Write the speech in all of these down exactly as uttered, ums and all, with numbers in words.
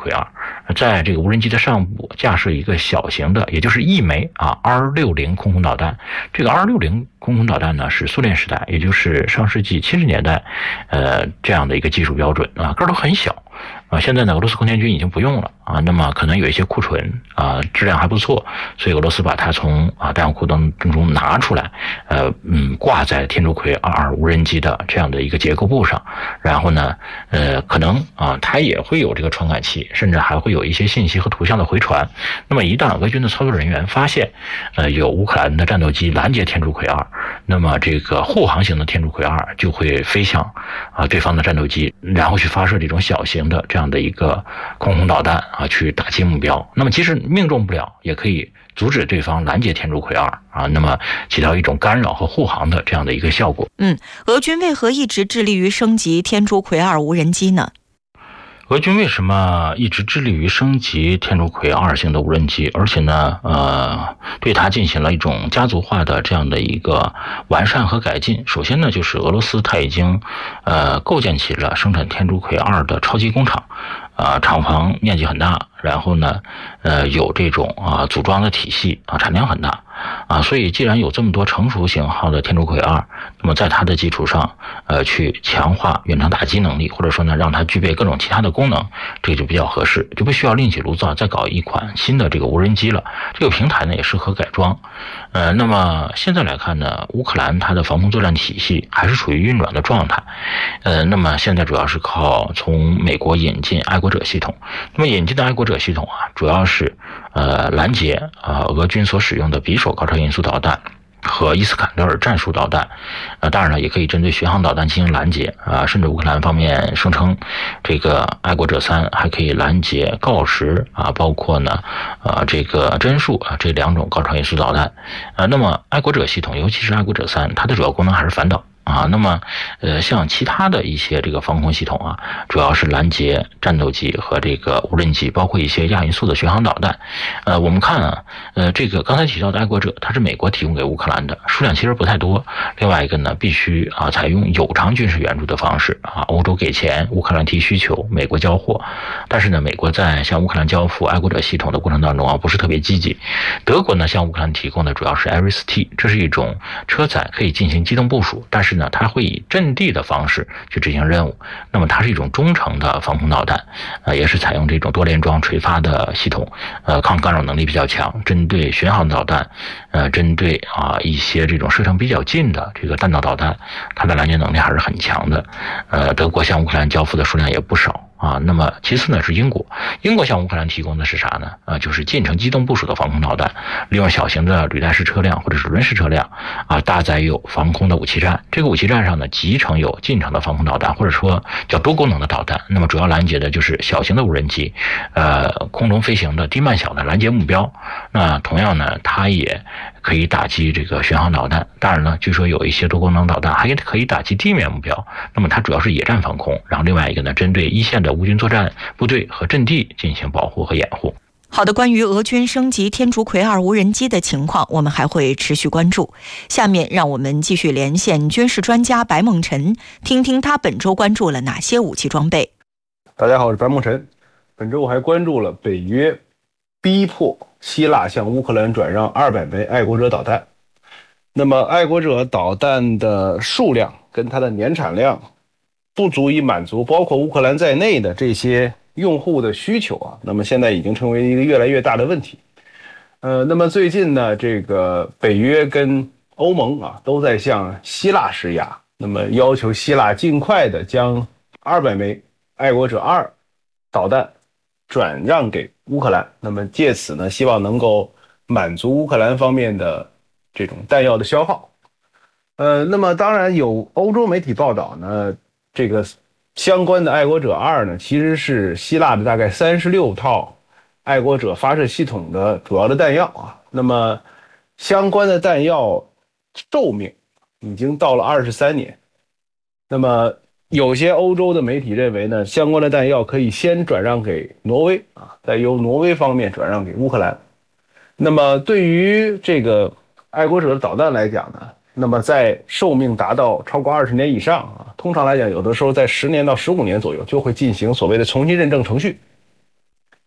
魁二，在这个无人机的上部架设一个小型的，也就是一枚啊 R 六十 空空导弹。这个 R 六十 空空导弹呢是苏联时代，也就是上世纪七十年代，呃这样的一个技术标准啊，个儿都很小。啊，现在呢，俄罗斯空天军已经不用了啊，那么可能有一些库存啊，质量还不错，所以俄罗斯把它从啊弹药库当中拿出来，呃嗯，挂在天竺葵二无人机的这样的一个结构部上，然后呢，呃，可能啊，它也会有这个传感器，甚至还会有一些信息和图像的回传。那么一旦俄军的操作人员发现，呃，有乌克兰的战斗机拦截天竺葵二，那么这个护航型的天竺葵二就会飞向啊对方的战斗机，然后去发射这种小型的这样的一个空空导弹啊，去打击目标。那么即使命中不了，也可以阻止对方拦截天竺葵二啊，那么起到一种干扰和护航的这样的一个效果。 嗯，俄军为何一直致力于升级天竺葵二无人机呢？ 俄军为什么一直致力于升级天竺葵二型的无人机，而且呢，呃，对它进行了一种家族化的这样的一个完善和改进？首先呢，就是俄罗斯它已经呃构建起了生产天竺葵二的超级工厂，啊、呃，厂房面积很大，然后呢，呃，有这种啊组装的体系啊，产量很大。啊，所以既然有这么多成熟型号的天竺葵二，那么在它的基础上，呃，去强化远程打击能力，或者说呢，让它具备各种其他的功能，这个就比较合适，就不需要另起炉灶再搞一款新的这个无人机了。这个平台呢也适合改装。呃，那么现在来看呢，乌克兰它的防空作战体系还是处于运转的状态。呃，那么现在主要是靠从美国引进爱国者系统。那么引进的爱国者系统啊，主要是呃拦截啊、呃、俄军所使用的匕首高超音速导弹和伊斯坎德尔战术导弹，呃，当然了，也可以针对巡航导弹进行拦截啊、呃，甚至乌克兰方面声称，这个爱国者三还可以拦截锆石啊，包括呢，呃，这个针数啊这两种高超音速导弹，呃，那么爱国者系统，尤其是爱国者三，它的主要功能还是反导。啊，那么，呃，像其他的一些这个防空系统啊，主要是拦截战斗机和这个无人机，包括一些亚音速的巡航导弹。呃，我们看啊，呃，这个刚才提到的爱国者，它是美国提供给乌克兰的，数量其实不太多。另外一个呢，必须啊采用有偿军事援助的方式啊，欧洲给钱，乌克兰提需求，美国交货。但是呢，美国在向乌克兰交付爱国者系统的过程当中啊，不是特别积极。德国呢，向乌克兰提供的主要是 Ares T， 这是一种车载可以进行机动部署，但是呢，它会以阵地的方式去执行任务。那么它是一种中程的防空导弹，呃，也是采用这种多联装垂发的系统，呃，抗干扰能力比较强，针对巡航导弹，呃，针对啊一些这种射程比较近的这个弹道导弹，它的拦截能力还是很强的。呃，德国向乌克兰交付的数量也不少。啊，那么其次呢是英国，英国向乌克兰提供的是啥呢？啊，就是近程机动部署的防空导弹，利用小型的履带式车辆或者是轮式车辆啊，搭载有防空的武器站。这个武器站上呢，集成有近程的防空导弹，或者说叫多功能的导弹。那么主要拦截的就是小型的无人机，呃，空中飞行的低慢小的拦截目标。那同样呢，它也可以打击这个巡航导弹。当然呢，据说有一些多功能导弹还可以打击地面目标。那么它主要是野战防空，然后另外一个呢，针对一线的乌军作战部队和阵地进行保护和掩护。 好的，关于俄军升级天竺葵二无人机的情况，我们还会持续关注。下面让我们继续连线军事专家白梦辰，听听他本周关注了哪些武器装备。 大家好，我是白梦辰。本周我还关注了北约逼迫希腊向乌克兰转让二百枚爱国者导弹。那么爱国者导弹的数量跟它的年产量不足以满足包括乌克兰在内的这些用户的需求啊，那么现在已经成为一个越来越大的问题。呃，那么最近呢，这个北约跟欧盟啊都在向希腊施压，那么要求希腊尽快的将二百枚爱国者二导弹转让给乌克兰，那么借此呢，希望能够满足乌克兰方面的这种弹药的消耗。呃，那么当然有欧洲媒体报道呢，这个相关的爱国者二呢，其实是希腊的大概三十六套爱国者发射系统的主要的弹药啊。那么相关的弹药寿命已经到了二十三年。那么有些欧洲的媒体认为呢，相关的弹药可以先转让给挪威啊，再由挪威方面转让给乌克兰。那么对于这个爱国者的导弹来讲呢，那么在寿命达到超过二十年以上啊，通常来讲有的时候在十年到十五年左右就会进行所谓的重新认证程序。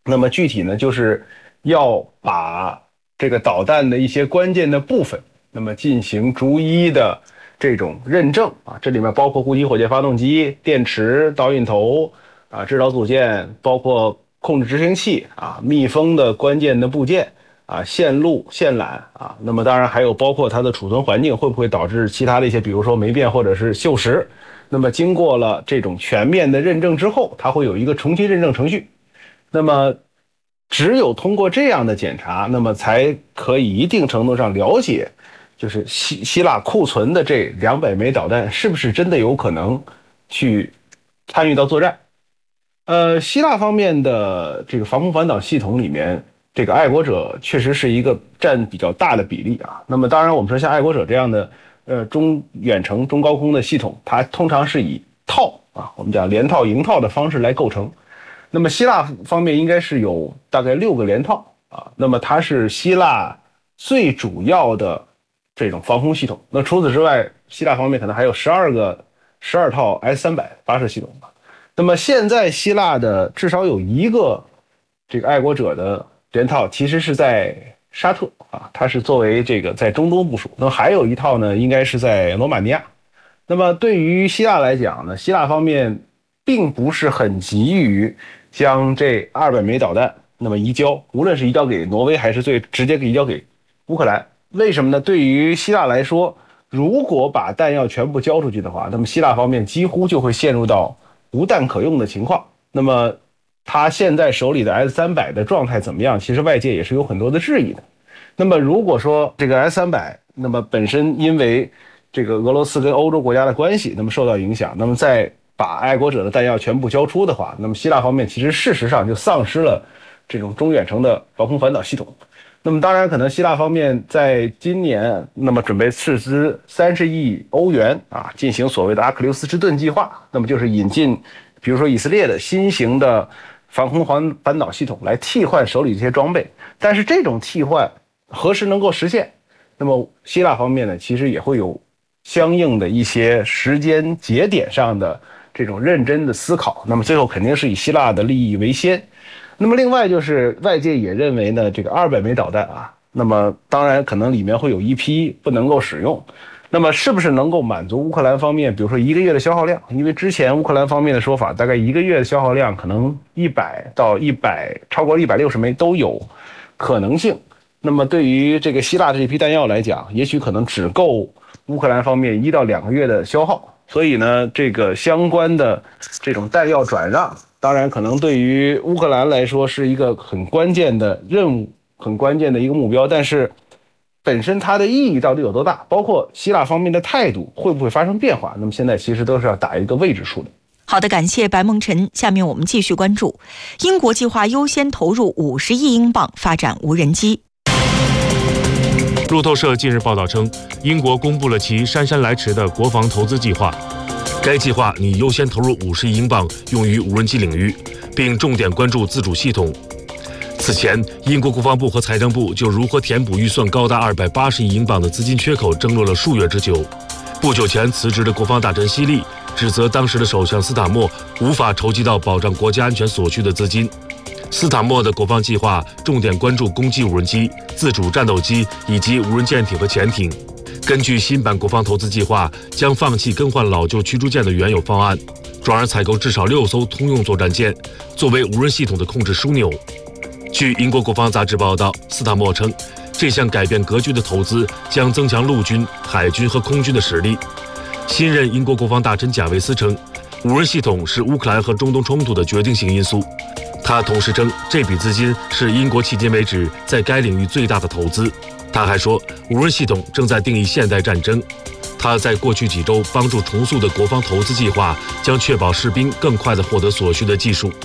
那么具体呢，就是要把这个导弹的一些关键的部分，那么进行逐一的这种认证啊，这里面包括固体火箭发动机、电池、导引头啊、制导组件，包括控制执行器啊、密封的关键的部件啊、线路、线缆啊，那么当然还有包括它的储存环境会不会导致其他的一些，比如说霉变或者是锈蚀。那么经过了这种全面的认证之后，它会有一个重新认证程序。那么只有通过这样的检查，那么才可以一定程度上了解，就是希希腊库存的这两百枚导弹是不是真的有可能去参与到作战。呃，希腊方面的这个防空反导系统里面，这个爱国者确实是一个占比较大的比例啊。那么当然我们说像爱国者这样的呃中远程中高空的系统，它通常是以套啊，我们讲连套营套的方式来构成。那么希腊方面应该是有大概六个连套啊，那么它是希腊最主要的这种防空系统。那除此之外，希腊方面可能还有十二个十二套 S 三百 发射系统。那么现在希腊的至少有一个这个爱国者的连套其实是在沙特啊，它是作为这个在中东部署。那么还有一套呢，应该是在罗马尼亚。那么对于希腊来讲呢，希腊方面并不是很急于将这二百枚导弹那么移交，无论是移交给挪威还是最直接移交给乌克兰。为什么呢？对于希腊来说，如果把弹药全部交出去的话，那么希腊方面几乎就会陷入到无弹可用的情况。那么他现在手里的 S 三百 的状态怎么样？其实外界也是有很多的质疑的。那么如果说这个 S 三百，那么本身因为这个俄罗斯跟欧洲国家的关系，那么受到影响，那么在把爱国者的弹药全部交出的话，那么希腊方面其实事实上就丧失了这种中远程的防空反导系统。那么当然可能希腊方面在今年那么准备斥资三十亿欧元啊，进行所谓的阿克琉斯之盾计划，那么就是引进比如说以色列的新型的防空反反导系统来替换手里这些装备。但是这种替换何时能够实现，那么希腊方面呢其实也会有相应的一些时间节点上的这种认真的思考。那么最后肯定是以希腊的利益为先。那么另外就是外界也认为呢，这个二百枚导弹啊，那么当然可能里面会有一批不能够使用。那么是不是能够满足乌克兰方面比如说一个月的消耗量？因为之前乌克兰方面的说法，大概一个月的消耗量可能一百到一百超过一百六十枚都有可能性。那么对于这个希腊这批弹药来讲，也许可能只够乌克兰方面一到两个月的消耗。所以呢，这个相关的这种弹药转让，当然可能对于乌克兰来说是一个很关键的任务，很关键的一个目标。但是本身它的意义到底有多大，包括希腊方面的态度会不会发生变化，那么现在其实都是要打一个未知数的。 好的，感谢白梦辰。下面我们继续关注，英国计划优先投入五十亿英镑发展无人机。 路透社近日报道称，英国公布了其姗姗来迟的国防投资计划。该计划拟优先投入五十亿英镑用于无人机领域，并重点关注自主系统。此前，英国国防部和财政部就如何填补预算高达二百八十亿英镑的资金缺口争论了数月之久。不久前辞职的国防大臣希利指责当时的首相斯塔默无法筹集到保障国家安全所需的资金。斯塔默的国防计划重点关注攻击无人机、自主战斗机以及无人舰艇和潜艇。根据新版国防投资计划，将放弃更换老旧驱逐舰的原有方案，转而采购至少六艘通用作战舰，作为无人系统的控制枢纽。据英国国防杂志报道，斯塔默称，这项改变格局的投资将增强陆军、海军和空军的实力。新任英国国防大臣贾维斯称，无人系统是乌克兰和中东冲突的决定性因素。他同时称，这笔资金是英国迄今为止在该领域最大的投资。他还说，无人系统正在定义现代战争。他在过去几周帮助重塑的国防投资计划，将确保士兵更快地获得所需的技术。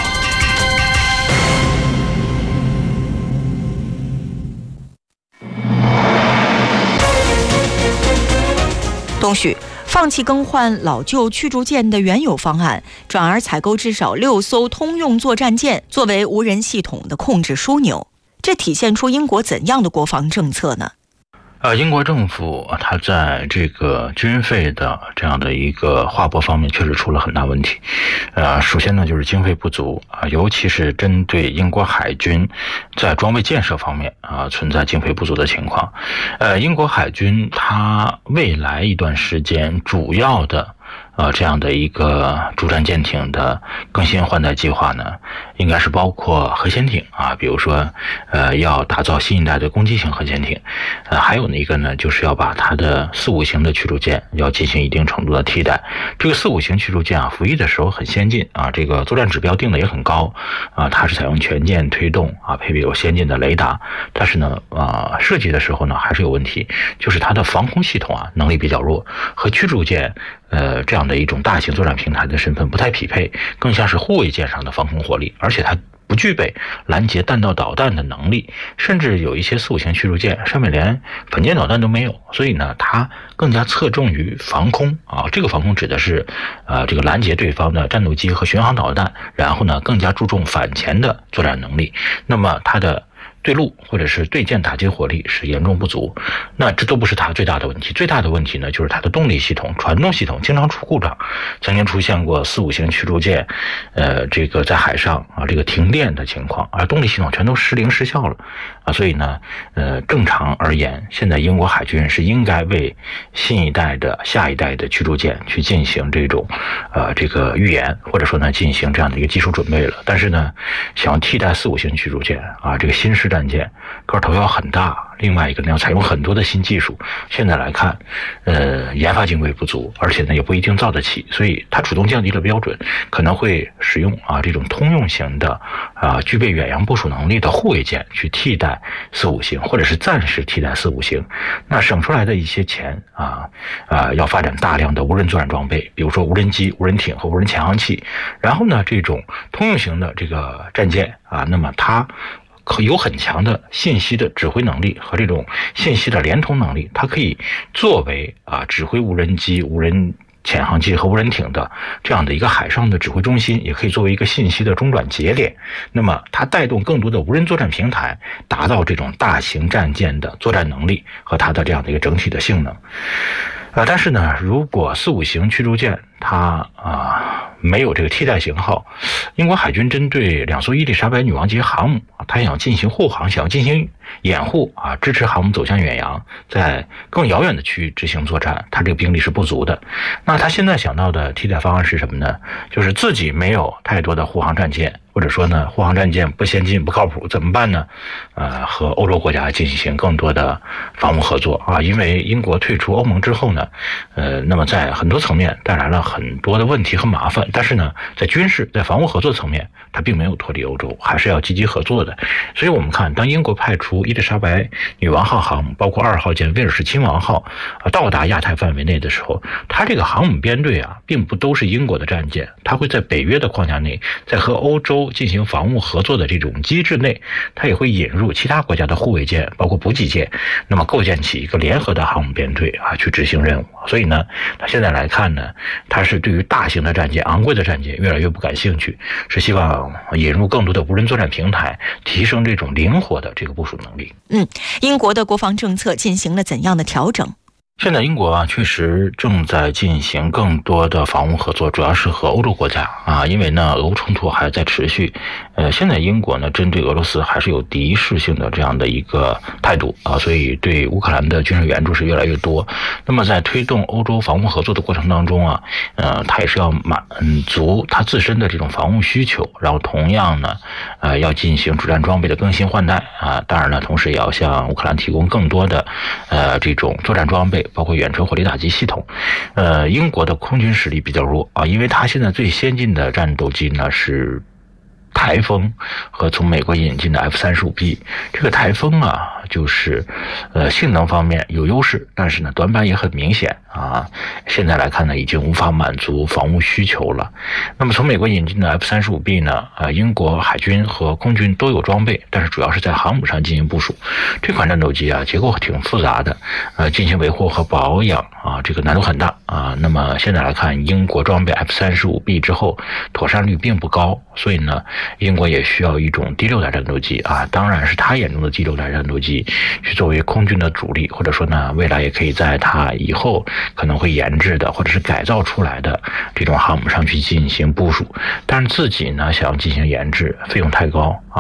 东旭，放弃更换老旧驱逐舰的原有方案，转而采购至少六艘通用作战舰，作为无人系统的控制枢纽。这体现出英国怎样的国防政策呢？ 呃，英国政府它在这个军费的这样的一个划拨方面确实出了很大问题。呃，首先呢就是经费不足啊，尤其是针对英国海军在装备建设方面啊存在经费不足的情况。呃，英国海军它未来一段时间主要的呃，这样的一个主战舰艇的更新换代计划呢，应该是包括核潜艇啊，比如说，呃，要打造新一代的攻击型核潜艇，呃，还有一个呢，就是要把它的四五型的驱逐舰要进行一定程度的替代。这个四五型驱逐舰啊，服役的时候很先进啊，这个作战指标定的也很高啊，它是采用全舰推动啊，配备有先进的雷达，但是呢，啊，设计的时候呢还是有问题，就是它的防空系统啊能力比较弱，和驱逐舰。呃，这样的一种大型作战平台的身份不太匹配，更像是护卫舰上的防空火力，而且它不具备拦截弹道导弹的能力，甚至有一些四五型驱逐舰上面连反舰导弹都没有，所以呢，它更加侧重于防空啊。这个防空指的是，呃，这个拦截对方的战斗机和巡航导弹，然后呢，更加注重反潜的作战能力。那么它的对陆或者是对舰打击火力是严重不足，那这都不是它最大的问题。最大的问题呢，就是它的动力系统、传动系统经常出故障，曾经出现过四五型驱逐舰，呃，这个在海上啊这个停电的情况，而动力系统全都失灵失效了啊。所以呢，呃，正常而言，现在英国海军是应该为新一代的、下一代的驱逐舰去进行这种，呃，这个预研，或者说呢，进行这样的一个技术准备了。但是呢，想要替代四五型驱逐舰啊，这个新式战舰个头要很大，另外一个呢要采用很多的新技术，现在来看呃研发经费不足，而且呢也不一定造得起，所以它主动降低了标准，可能会使用啊这种通用型的啊具备远洋部署能力的护卫舰去替代四五型，或者是暂时替代四五型。那省出来的一些钱啊啊要发展大量的无人作战装备，比如说无人机、无人艇和无人潜航器，然后呢这种通用型的这个战舰啊，那么它有很强的信息的指挥能力和这种信息的连通能力，它可以作为啊指挥无人机、无人潜航器和无人艇的这样的一个海上的指挥中心，也可以作为一个信息的中转节点。那么它带动更多的无人作战平台，达到这种大型战舰的作战能力和它的这样的一个整体的性能。呃，但是呢，如果四五型驱逐舰它啊没有这个替代型号，英国海军针对两艘伊丽莎白女王级航母，它想要进行护航，想要进行掩护啊，支持航母走向远洋，在更遥远的区域执行作战，它这个兵力是不足的。那他现在想到的替代方案是什么呢？就是自己没有太多的护航战舰，或者说呢，护航战舰不先进不靠谱，怎么办呢？呃，和欧洲国家进行更多的防务合作啊，因为英国退出欧盟之后呢，呃，那么在很多层面带来了很多的问题和麻烦，但是呢，在军事、在防务合作层面，它并没有脱离欧洲，还是要积极合作的。所以我们看，当英国派出伊丽莎白女王号航母，包括二号舰威尔士亲王号，呃，到达亚太范围内的时候，它这个航母编队啊，并不都是英国的战舰，它会在北约的框架内，在和欧洲进行防务合作的这种机制内，它也会引入其他国家的护卫舰，包括补给舰，那么构建起一个联合的航母编队啊，去执行任务。所以呢，它现在来看呢，它是对于大型的战舰、昂贵的战舰越来越不感兴趣，是希望引入更多的无人作战平台，提升这种灵活的这个部署能力。 嗯，英国的国防政策进行了怎样的调整？ 现在英国啊，确实正在进行更多的防务合作，主要是和欧洲国家啊，因为呢，俄乌冲突还在持续。呃，现在英国呢，针对俄罗斯还是有敌视性的这样的一个态度啊，所以对乌克兰的军事援助是越来越多。那么在推动欧洲防务合作的过程当中啊，呃，它也是要满足它自身的这种防务需求，然后同样呢，呃，要进行主战装备的更新换代啊，当然了，同时也要向乌克兰提供更多的呃这种作战装备。包括远程火力打击系统，呃，英国的空军实力比较弱啊，因为它现在最先进的战斗机呢是台风和从美国引进的 F 三十五 B。 这个台风啊，就是呃性能方面有优势，但是呢短板也很明显啊。现在来看呢，已经无法满足防务需求了。那么从美国引进的 F 三十五 B 呢，呃，英国海军和空军都有装备，但是主要是在航母上进行部署。这款战斗机啊，结构挺复杂的，呃，进行维护和保养啊，这个难度很大啊。那么现在来看，英国装备 F 三十五 B 之后，妥善率并不高，所以呢，英国也需要一种第六代战斗机啊，当然是他眼中的第六代战斗机， 以去作为空军的主力，或者说呢，未来也可以在它以后可能会研制的或者是改造出来的这种航母上去进行部署。但是自己呢想要进行研制，费用太高啊。